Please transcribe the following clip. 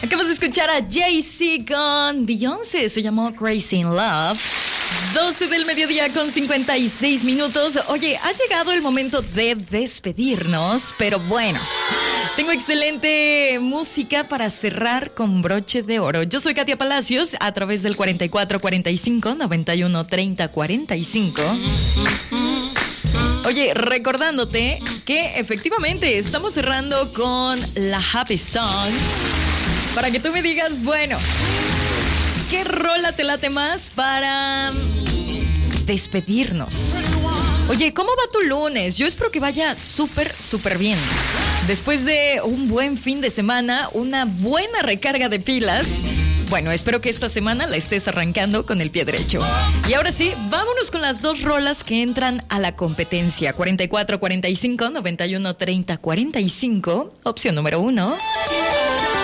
Acabas de escuchar a Jay-Z con Beyoncé, se llamó Crazy in Love. 12 del mediodía con 56 minutos. Oye, ha llegado el momento de despedirnos, pero bueno, tengo excelente música para cerrar con broche de oro. Yo soy Katia Palacios, a través del 4445-9130-45. Oye, recordándote que efectivamente estamos cerrando con la Happy Song, para que tú me digas, bueno, ¿qué rola te late más para despedirnos? Oye, ¿cómo va tu lunes? Yo espero que vaya súper, súper bien. Después de un buen fin de semana, una buena recarga de pilas. Bueno, espero que esta semana la estés arrancando con el pie derecho. Y ahora sí, vámonos con las dos rolas que entran a la competencia. 4445-9130-45, opción número 1.